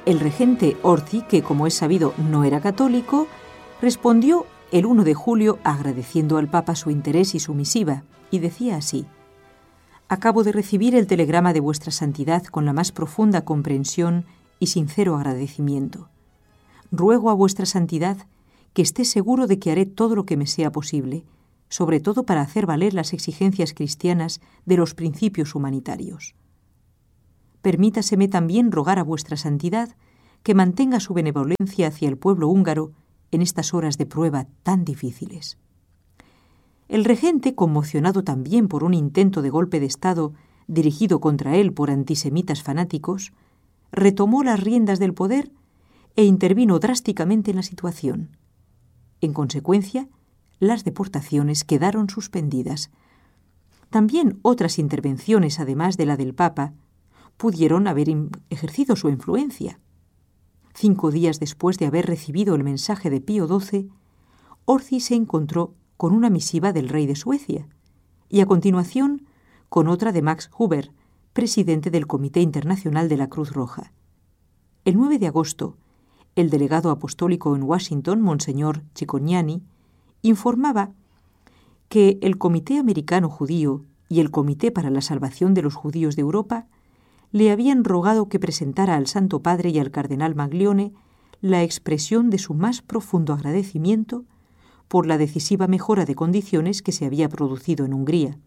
El regente Horthy, que como es sabido no era católico, respondió el 1 de julio agradeciendo al Papa su interés y su misiva, y decía así: «Acabo de recibir el telegrama de vuestra santidad con la más profunda comprensión y sincero agradecimiento. Ruego a vuestra santidad que esté seguro de que haré todo lo que me sea posible, sobre todo para hacer valer las exigencias cristianas de los principios humanitarios. Permítaseme también rogar a vuestra santidad que mantenga su benevolencia hacia el pueblo húngaro en estas horas de prueba tan difíciles». El regente, conmocionado también por un intento de golpe de Estado dirigido contra él por antisemitas fanáticos, retomó las riendas del poder e intervino drásticamente en la situación. En consecuencia, las deportaciones quedaron suspendidas. También otras intervenciones, además de la del Papa, pudieron haber ejercido su influencia. 5 días después de haber recibido el mensaje de Pío XII, Horthy se encontró con una misiva del rey de Suecia y a continuación con otra de Max Huber, presidente del Comité Internacional de la Cruz Roja. El 9 de agosto, el delegado apostólico en Washington, Monseñor Cicognani, informaba que el Comité Americano Judío y el Comité para la Salvación de los Judíos de Europa le habían rogado que presentara al Santo Padre y al cardenal Maglione la expresión de su más profundo agradecimiento por la decisiva mejora de condiciones que se había producido en Hungría.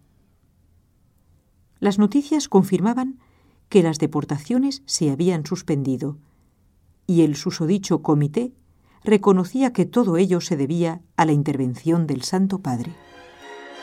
Las noticias confirmaban que las deportaciones se habían suspendido y el susodicho comité reconocía que todo ello se debía a la intervención del Santo Padre.